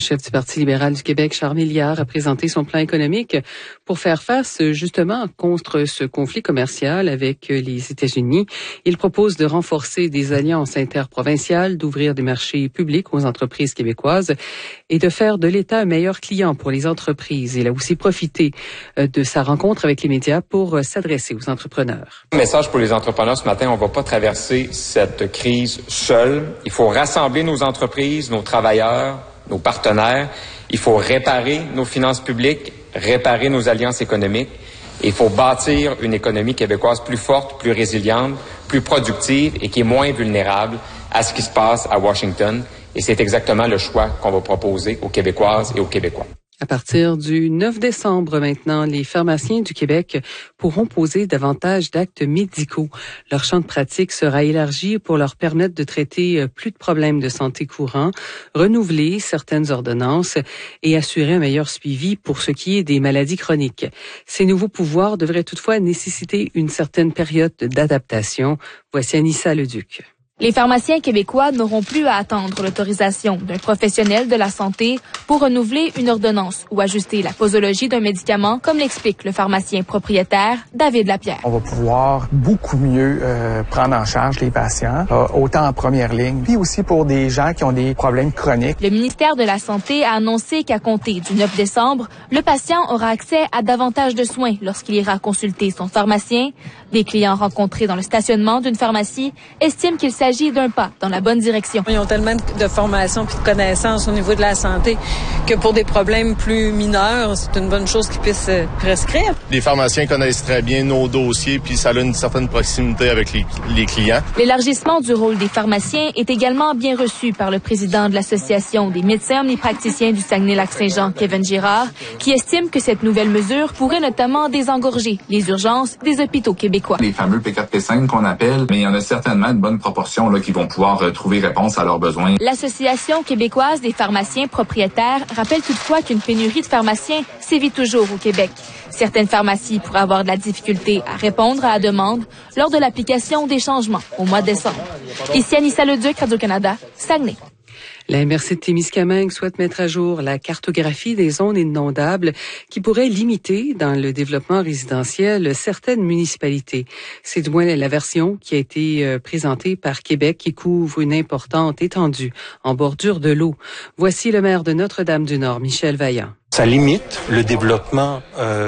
Le chef du Parti libéral du Québec, Charles Milliard, a présenté son plan économique pour faire face justement contre ce conflit commercial avec les États-Unis. Il propose de renforcer des alliances interprovinciales, d'ouvrir des marchés publics aux entreprises québécoises et de faire de l'État un meilleur client pour les entreprises. Il a aussi profité de sa rencontre avec les médias pour s'adresser aux entrepreneurs. Message pour les entrepreneurs ce matin, on ne va pas traverser cette crise seul. Il faut rassembler nos entreprises, nos travailleurs, nos partenaires. Il faut réparer nos finances publiques, réparer nos alliances économiques. Et il faut bâtir une économie québécoise plus forte, plus résiliente, plus productive et qui est moins vulnérable à ce qui se passe à Washington. Et c'est exactement le choix qu'on va proposer aux Québécoises et aux Québécois. À partir du 9 décembre maintenant, les pharmaciens du Québec pourront poser davantage d'actes médicaux. Leur champ de pratique sera élargi pour leur permettre de traiter plus de problèmes de santé courants, renouveler certaines ordonnances et assurer un meilleur suivi pour ce qui est des maladies chroniques. Ces nouveaux pouvoirs devraient toutefois nécessiter une certaine période d'adaptation. Voici Anissa Leduc. Les pharmaciens québécois n'auront plus à attendre l'autorisation d'un professionnel de la santé pour renouveler une ordonnance ou ajuster la posologie d'un médicament, comme l'explique le pharmacien propriétaire David Lapierre. On va pouvoir beaucoup mieux prendre en charge les patients, autant en première ligne, puis aussi pour des gens qui ont des problèmes chroniques. Le ministère de la Santé a annoncé qu'à compter du 9 décembre, le patient aura accès à davantage de soins lorsqu'il ira consulter son pharmacien. Des clients rencontrés dans le stationnement d'une pharmacie estiment qu'il s'agit d'un pas dans la bonne direction. Ils ont tellement de formation puis de connaissances au niveau de la santé que pour des problèmes plus mineurs, c'est une bonne chose qu'ils puissent prescrire. Les pharmaciens connaissent très bien nos dossiers puis ça a une certaine proximité avec les clients. L'élargissement du rôle des pharmaciens est également bien reçu par le président de l'Association des médecins omnipraticiens du Saguenay-Lac-Saint-Jean, Kevin Girard, qui estime que cette nouvelle mesure pourrait notamment désengorger les urgences des hôpitaux québécois. Les fameux P4, P5 qu'on appelle, mais il y en a certainement une bonne proportion là, qui vont pouvoir trouver réponse à leurs besoins. L'Association québécoise des pharmaciens propriétaires rappelle toutefois qu'une pénurie de pharmaciens sévit toujours au Québec. Certaines pharmacies pourraient avoir de la difficulté à répondre à la demande lors de l'application des changements au mois de décembre. Ici Anissa Leduc, Radio-Canada, Saguenay. La MRC de Témiscamingue souhaite mettre à jour la cartographie des zones inondables qui pourrait limiter dans le développement résidentiel certaines municipalités. C'est du moins la version qui a été présentée par Québec qui couvre une importante étendue en bordure de l'eau. Voici le maire de Notre-Dame-du-Nord, Michel Vaillant. Ça limite le développement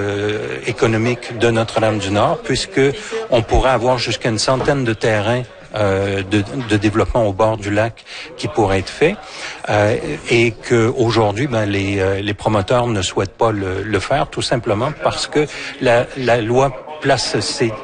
économique de Notre-Dame-du-Nord puisque on pourrait avoir jusqu'à une centaine de terrains de développement au bord du lac qui pourrait être fait et que aujourd'hui les promoteurs ne souhaitent pas le faire tout simplement parce que la loi place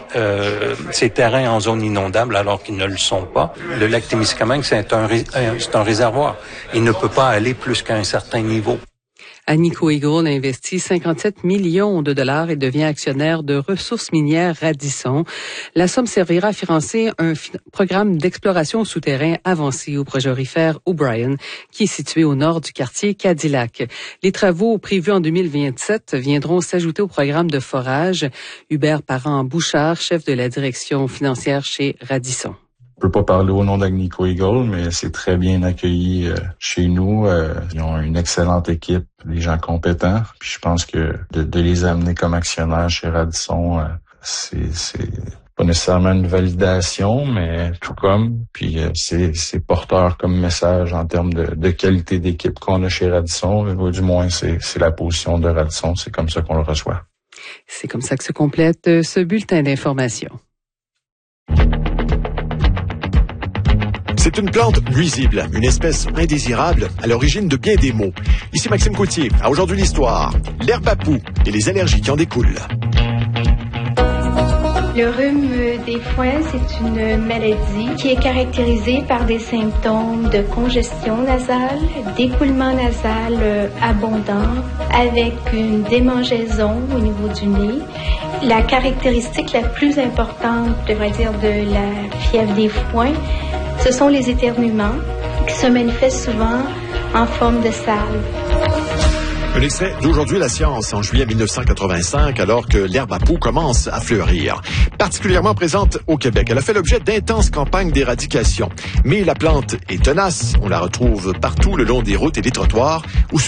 ces terrains en zone inondable alors qu'ils ne le sont pas. Le lac Témiscamingue, c'est un réservoir. Il ne peut pas aller plus qu'à un certain niveau. Agnico Eagle a investi 57 millions de dollars et devient actionnaire de ressources minières Radisson. La somme servira à financer un programme d'exploration souterrain avancé au projet aurifère O'Brien, qui est situé au nord du quartier Cadillac. Les travaux prévus en 2027 viendront s'ajouter au programme de forage. Hubert Parent-Bouchard, chef de la direction financière chez Radisson. Je peux pas parler au nom d'Agnico Eagle, mais c'est très bien accueilli chez nous. Ils ont une excellente équipe, des gens compétents. Puis je pense que de les amener comme actionnaires chez Radisson, c'est pas nécessairement une validation, mais tout comme. Puis c'est porteur comme message en termes de qualité d'équipe qu'on a chez Radisson. Ou du moins, c'est la position de Radisson. C'est comme ça qu'on le reçoit. C'est comme ça que se complète ce bulletin d'information. C'est une plante nuisible, une espèce indésirable à l'origine de bien des maux. Ici Maxime Coutier, à Aujourd'hui l'Histoire, l'herbe à poux et les allergies qui en découlent. Le rhume des foins, c'est une maladie qui est caractérisée par des symptômes de congestion nasale, d'écoulement nasal abondant, avec une démangeaison au niveau du nez. La caractéristique la plus importante, je devrais dire, de la fièvre des foins, ce sont les éternuements qui se manifestent souvent en forme de salve. Un extrait d'Aujourd'hui la science en juillet 1985, alors que l'herbe à poux commence à fleurir. particulièrement présente au Québec. Elle a fait l'objet d'intenses campagnes d'éradication. Mais la plante est tenace. On la retrouve partout le long des routes et des trottoirs ou